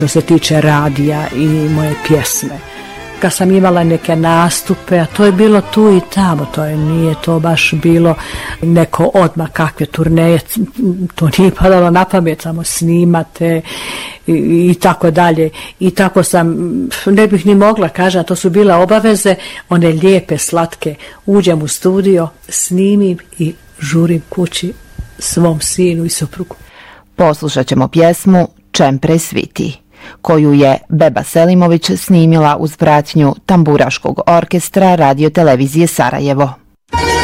Što se tiče radija i moje pjesme, kad sam imala neke nastupe, a to je bilo tu i tamo, nije to baš bilo neko odmah kakve turneje, to nije padalo na pamet, samo snimate i tako dalje. I tako sam, ne bih ni mogla kažem, to su bile obaveze, one lijepe, slatke, uđem u studio, snimim i žurim kući svom sinu i suprugu. Poslušat ćemo pjesmu Čempre sviti, koju je Beba Selimović snimila uz pratnju Tamburaškog orkestra Radio televizije Sarajevo.